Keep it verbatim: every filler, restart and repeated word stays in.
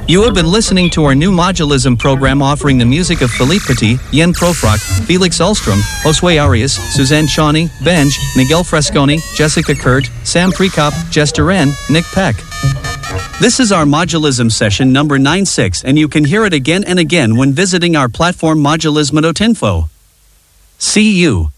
You have been listening to our new Modulism program offering the music of Philippe Petit, Yen Profrock, Felix Elstrom, Josue Arias, Suzanne Shawnee, Benj, Miguel Fresconi, Jessica Kurt, Sam Prekop, Jess Duran, Nick Peck. This is our Modulism session number ninety-six, and you can hear it again and again when visiting our platform modulismo dot info. See you.